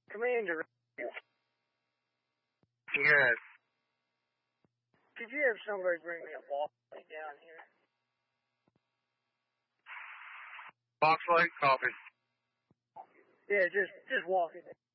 Commander, Yes. could you have somebody bring me a box light down here? Box light, copy. Yeah, just walk it.